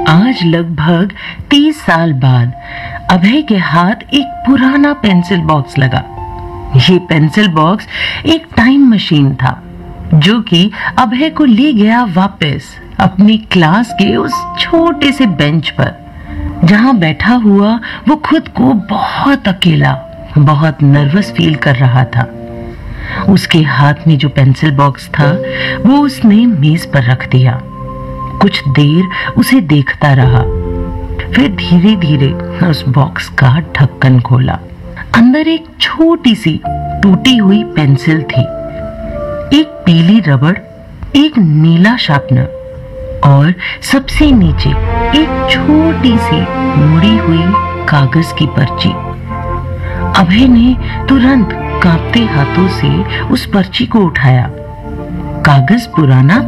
आज लगभग 30 साल बाद अभय के हाथ एक पुराना पेंसिल बॉक्स लगा। ये पेंसिल बॉक्स एक टाइम मशीन था जो कि अभय को ले गया वापस अपनी क्लास के उस छोटे से बेंच पर, जहां बैठा हुआ वो खुद को बहुत अकेला, बहुत नर्वस फील कर रहा था। उसके हाथ में जो पेंसिल बॉक्स था वो उसने मेज पर रख दिया। कुछ देर उसे देखता रहा, फिर धीरे धीरे उस बॉक्स का ढक्कन खोला। अंदर एक छोटी सी टूटी हुई पेंसिल थी, एक पीली रबड़, एक नीला शार्पनर और सबसे नीचे एक छोटी सी मुड़ी हुई कागज की पर्ची। अभय ने तुरंत कांपते हाथों से उस पर्ची को उठाया। कागज पुराना